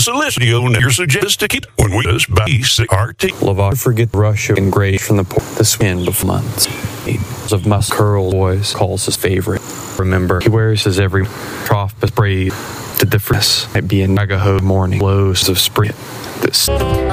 Solicitio never suggests to keep when we just basic RT. Lava forget Russia and grade from the skin of months. Of must curl boys calls his favorite. Remember, he wears his every trough but brave. The difference might be in Nagaho morning lows of spring. This